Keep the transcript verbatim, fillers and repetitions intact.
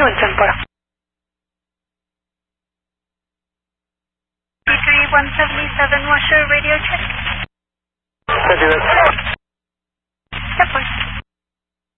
in Tempura. three one seven seven, what's your radio check? Copy that.